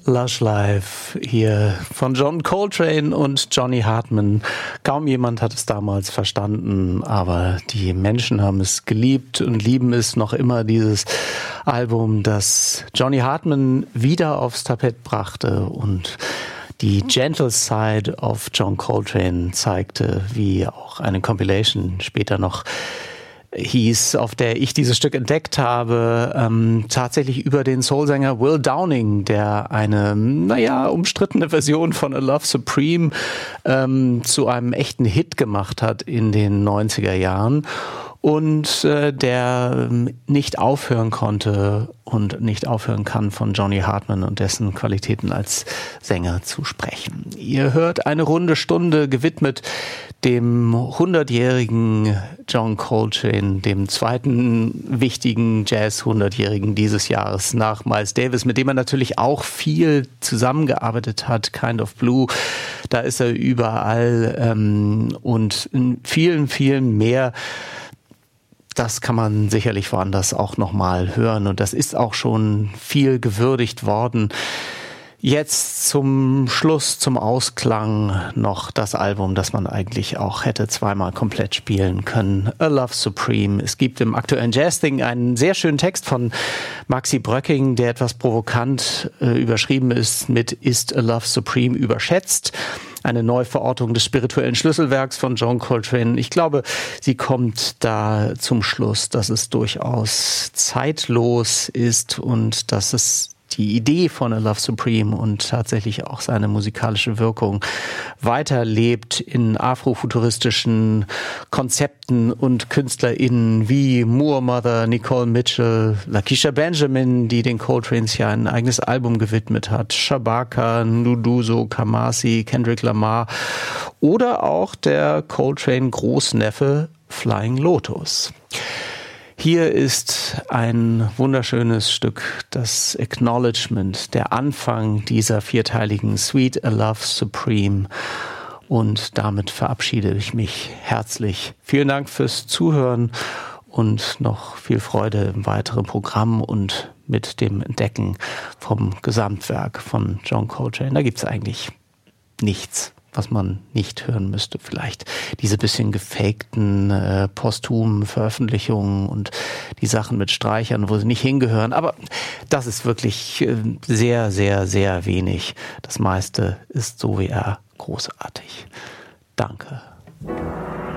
Lush Life hier von John Coltrane und Johnny Hartman. Kaum jemand hat es damals verstanden, aber die Menschen haben es geliebt und lieben es noch immer, dieses Album, das Johnny Hartman wieder aufs Tapet brachte und die Gentle Side of John Coltrane zeigte, wie auch eine Compilation später noch hieß, auf der ich dieses Stück entdeckt habe, tatsächlich über den Soulsänger Will Downing, der eine, umstrittene Version von A Love Supreme zu einem echten Hit gemacht hat in den 90er Jahren. Und der nicht aufhören konnte und nicht aufhören kann, von Johnny Hartman und dessen Qualitäten als Sänger zu sprechen. Ihr hört eine runde Stunde gewidmet dem 100-jährigen John Coltrane, dem zweiten wichtigen Jazz-100-jährigen dieses Jahres nach Miles Davis, mit dem er natürlich auch viel zusammengearbeitet hat, Kind of Blue, da ist er überall und in vielen, vielen mehr. Das kann man sicherlich woanders auch nochmal hören und das ist auch schon viel gewürdigt worden. Jetzt zum Schluss, zum Ausklang noch das Album, das man eigentlich auch hätte zweimal komplett spielen können. A Love Supreme. Es gibt im aktuellen Jazz-Ding einen sehr schönen Text von Maxi Bröcking, der etwas provokant überschrieben ist mit Ist A Love Supreme überschätzt? Eine Neuverortung des spirituellen Schlüsselwerks von John Coltrane. Ich glaube, sie kommt da zum Schluss, dass es durchaus zeitlos ist und dass es die Idee von A Love Supreme und tatsächlich auch seine musikalische Wirkung weiterlebt in afrofuturistischen Konzepten und KünstlerInnen wie Moore Mother, Nicole Mitchell, Lakeisha Benjamin, die den Coltranes ja ein eigenes Album gewidmet hat, Shabaka, Nduduzo, Kamasi, Kendrick Lamar oder auch der Coltrane-Großneffe Flying Lotus. Hier ist ein wunderschönes Stück, das Acknowledgement, der Anfang dieser vierteiligen Suite A Love Supreme. Und damit verabschiede ich mich herzlich. Vielen Dank fürs Zuhören und noch viel Freude im weiteren Programm und mit dem Entdecken vom Gesamtwerk von John Coltrane. Da gibt's eigentlich nichts, was man nicht hören müsste. Vielleicht diese bisschen gefakten posthumen Veröffentlichungen und die Sachen mit Streichern, wo sie nicht hingehören. Aber das ist wirklich sehr, sehr, sehr wenig. Das meiste ist so wie er großartig. Danke.